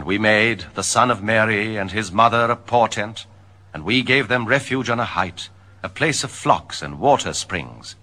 And we made the Son of Mary and his mother a portent, and we gave them refuge on a height, a place of flocks and water springs,